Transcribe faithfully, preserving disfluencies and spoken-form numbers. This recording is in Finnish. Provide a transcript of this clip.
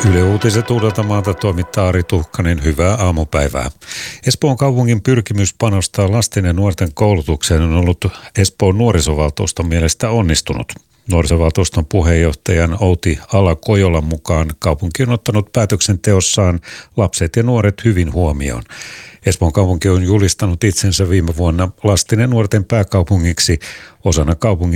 Yle Uutiset Uudeltamaalta toimittaa Ari Tuhkanen. Hyvää aamupäivää. Espoon kaupungin pyrkimys panostaa lasten ja nuorten koulutukseen on ollut Espoon nuorisovaltuuston mielestä onnistunut. Nuorisovaltuuston puheenjohtajan Outi Ala-Kojolan mukaan kaupunki on ottanut päätöksenteossaan lapset ja nuoret hyvin huomioon. Espoon kaupunki on julistanut itsensä viime vuonna lasten ja nuorten pääkaupungiksi osana kaupungin